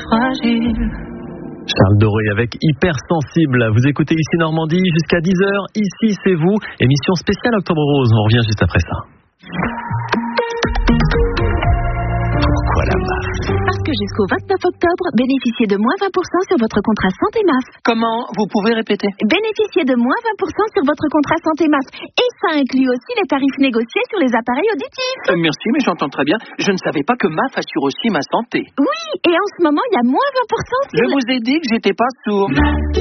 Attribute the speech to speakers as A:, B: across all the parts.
A: fragile.
B: Charles Doré avec Hypersensible. Vous écoutez Ici Normandie jusqu'à 10h. Ici c'est vous. Émission spéciale Octobre Rose. On revient juste après ça.
C: Pourquoi la MAF?
D: Parce que jusqu'au 29 octobre, bénéficiez de moins 20% sur votre contrat santé MAF.
A: Comment? Vous pouvez répéter?
D: Bénéficiez de moins 20% sur votre contrat santé MAF. Et ça inclut aussi les tarifs négociés sur les appareils auditifs.
A: Merci, mais j'entends très bien. Je ne savais pas que MAF assure aussi ma santé.
D: Oui, et en ce moment, il y a moins 20% sur
A: Je vous ai dit que j'étais pas sourd.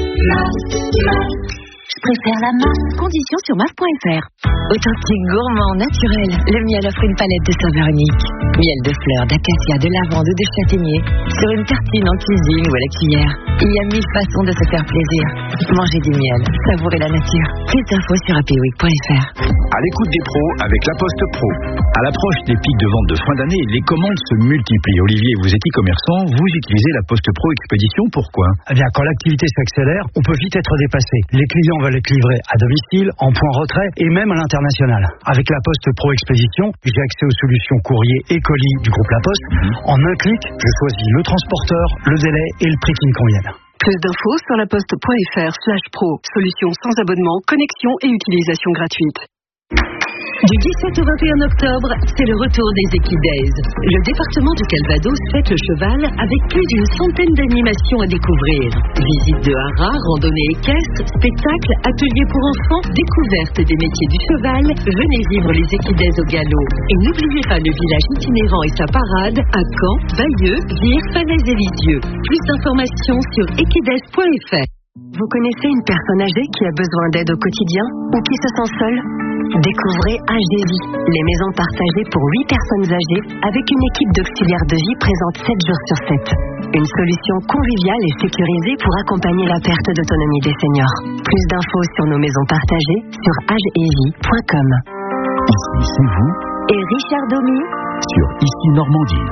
D: Je préfère la MAF. Conditions sur MAF.fr. Authentique, gourmand, naturel. Le miel offre une palette de saveurs uniques. Miel de fleurs, d'acacia, de lavande ou de châtaignier. Sur une tartine en cuisine ou à la cuillère. Il y a 1000 façons de se faire plaisir. Mangez du miel, savourez la nature. Plus d'infos sur happyweek.fr.
C: À l'écoute des pros avec La Poste Pro. À l'approche des pics de vente de fin d'année, les commandes se multiplient. Olivier, vous êtes e-commerçant, vous utilisez La Poste Pro Expédition. Pourquoi?
E: Eh bien, quand l'activité s'accélère, on peut vite être dépassé. Les clients veulent être livrés à domicile, en point retrait et même à l'international. Avec La Poste Pro Expédition, j'ai accès aux solutions courrier et colis du groupe La Poste. En un clic, je choisis le transporteur, le délai et le prix qui me conviennent.
F: Plus d'infos sur laposte.fr/pro. Solution sans abonnement, connexion et utilisation gratuite. Du 17 au 21 octobre, c'est le retour des Equidays. Le département du Calvados fête le cheval avec plus d'une centaine d'animations à découvrir. Visites de haras, randonnées équestres, spectacles, ateliers pour enfants, découverte des métiers du cheval. Venez vivre les Equidays au galop. Et n'oubliez pas le village itinérant et sa parade à Caen, Bayeux, Vire, Falaise et Lisieux. Plus d'informations sur equidays.fr. Vous connaissez une personne âgée qui a besoin d'aide au quotidien ou qui se sent seule? Découvrez HDVie, les maisons partagées pour 8 personnes âgées avec une équipe d'auxiliaires de vie présente 7 jours sur 7. Une solution conviviale et sécurisée pour accompagner la perte d'autonomie des seniors. Plus d'infos sur nos maisons partagées sur hdvie.com.
C: Ici c'est vous
D: Et Richard Domy
C: sur Ici Normandie.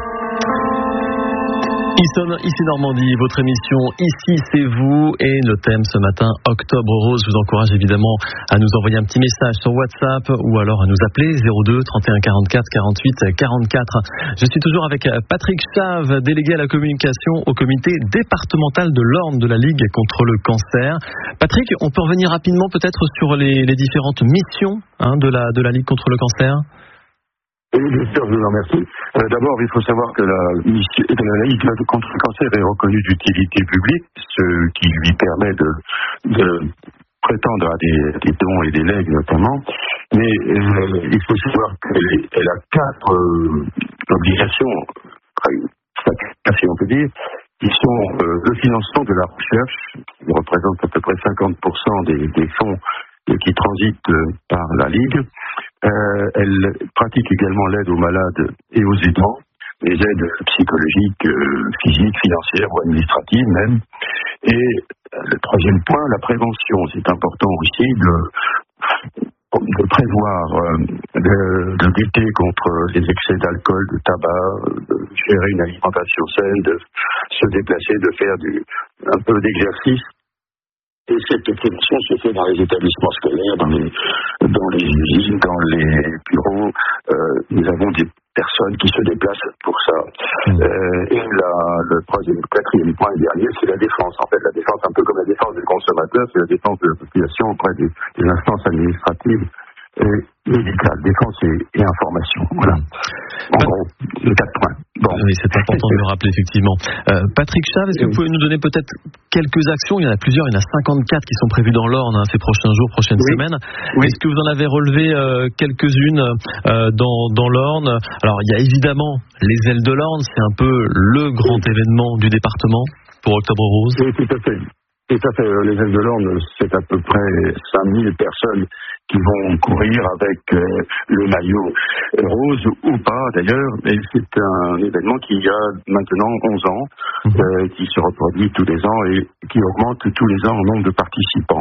B: Ici Normandie, votre émission Ici c'est vous et le thème ce matin Octobre Rose. Je vous encourage évidemment à nous envoyer un petit message sur WhatsApp ou alors à nous appeler 02 31 44 48 44. Je suis toujours avec Patrick Chave, délégué à la communication au comité départemental de l'Orne de la Ligue contre le cancer. Patrick, on peut revenir rapidement peut-être sur les différentes missions de la Ligue contre le cancer?
G: Oui, bien sûr, je vous remercie. D'abord, il faut savoir que la Ligue contre le cancer est reconnue d'utilité publique, ce qui lui permet de prétendre à des dons et des legs notamment. Mais il faut savoir qu'elle a 4 obligations, si on peut dire, qui sont le financement de la recherche, qui représente à peu près 50% des fonds qui transitent par la Ligue. Elle pratique également l'aide aux malades et aux aidants, les aides psychologiques, physiques, financières ou administratives même. Et le troisième point, la prévention. C'est important aussi de prévoir, de lutter contre les excès d'alcool, de tabac, de gérer une alimentation saine, de se déplacer, de faire un peu d'exercice. Et cette prévention se fait dans les établissements scolaires, dans les usines, dans les bureaux. Nous avons des personnes qui se déplacent pour ça. Et le quatrième point et dernier, c'est la défense. En fait, la défense, un peu comme la défense des consommateurs, c'est la défense de la population auprès des instances administratives et médicales, défense et information. Voilà. En gros, les 4 points. Bon.
B: Oui, c'est important de le rappeler, effectivement. Patrick Chave, est-ce que vous pouvez nous donner peut-être quelques actions? Il y en a plusieurs, il y en a 54 qui sont prévues dans l'Orne ces prochains jours, prochaines semaines. Oui. Est-ce que vous en avez relevé quelques-unes dans l'Orne? Alors, il y a évidemment les ailes de l'Orne, c'est un peu le grand événement du département pour Octobre Rose.
G: Oui, tout à fait. Tout à fait. Les ailes de l'Orne, c'est à peu près 5000 personnes qui vont courir avec le maillot rose ou pas d'ailleurs, mais c'est un événement qui a maintenant 11 ans, qui se reproduit tous les ans et qui augmente tous les ans en nombre de participants.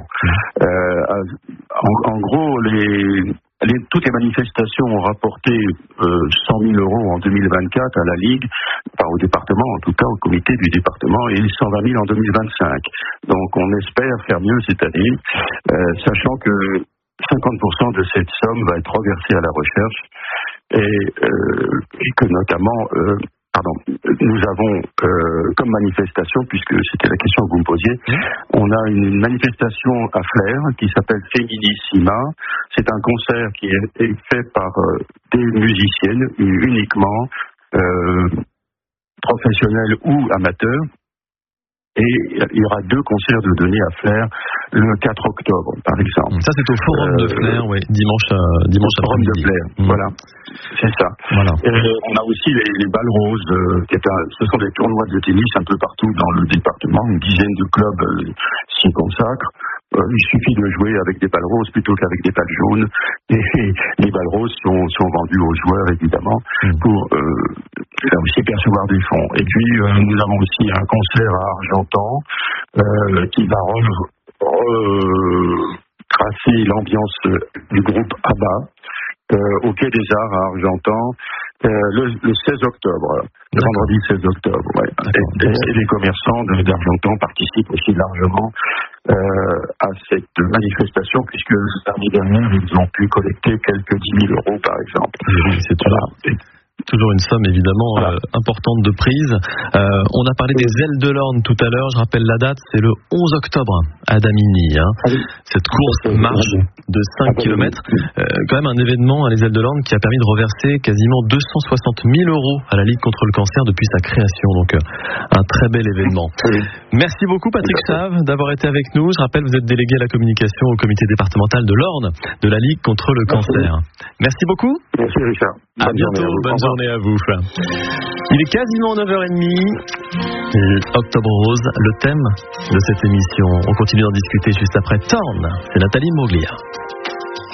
G: En gros, toutes les manifestations ont rapporté 100 000 € en 2024 à la Ligue, enfin au département, en tout cas au comité du département, et 120 000 en 2025. Donc on espère faire mieux cette année, sachant que 50% de cette somme va être reversée à la recherche et que notamment nous avons comme manifestation, puisque c'était la question que vous me posiez, on a une manifestation à Flers qui s'appelle Féminissima. C'est un concert qui est fait par des musiciennes uniquement, professionnels ou amateurs. Et il y aura 2 concerts de donnés à Flers le 4 octobre, par exemple.
B: Ça, c'est au Forum de Flers, oui, dimanche
G: Forum de Flers, voilà. C'est ça.
B: Voilà.
G: On a aussi les balles roses, ce sont des tournois de tennis un peu partout dans le département. Une dizaine de clubs s'y consacrent. Il suffit de jouer avec des balles roses plutôt qu'avec des balles jaunes. Et les balles roses sont vendues aux joueurs, évidemment, pour faire aussi percevoir des fonds. Et puis, nous avons aussi un concert à Argentan qui va tracer l'ambiance du groupe ABBA au Quai des Arts à Argentan le 16 octobre, le vendredi 16 octobre. Ouais. Et les commerçants d'Argentan participent aussi largement à cette manifestation, puisque l'année dernière, ils ont pu collecter quelques 10 000 euros, par exemple.
B: Oui, c'est toujours une somme évidemment importante de prise. On a parlé des ailes de l'Orne tout à l'heure. Je rappelle la date, c'est le 11 octobre à Damigny. Cette course marche de 5 km. Quand même un événement, les ailes de l'Orne, qui a permis de reverser quasiment 260 000 euros à la Ligue contre le cancer depuis sa création. Donc un très bel événement. Merci beaucoup Patrick Chave d'avoir été avec nous. Je rappelle, vous êtes délégué à la communication au comité départemental de l'Orne de la Ligue contre le cancer. Merci beaucoup.
G: Merci Richard.
B: À bientôt. Bonne journée à vous. Il est quasiment 9h30. Octobre Rose, le thème de cette émission. On continue d'en discuter juste après Torn. C'est Nathalie Moglia.